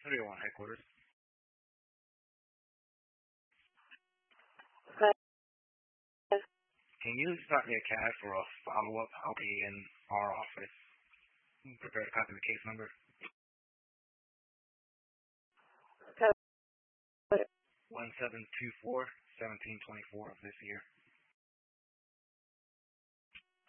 301 headquarters. Can you start me a CAD for a follow-up? I'll be in our office. Prepare to copy the case number. 1724, 1724 of this year.